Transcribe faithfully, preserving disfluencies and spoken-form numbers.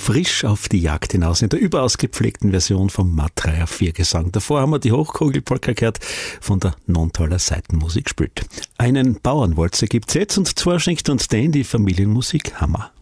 frisch auf die Jagd hinaus in der überaus gepflegten Version vom Mattreier Viergesang. Davor haben wir die Hochkugelpolka gehört, von der Nontaler Seitenmusik gespielt. Einen Bauernwalzer gibt's jetzt, und zwar schenkt uns den die Familienmusik Hammer.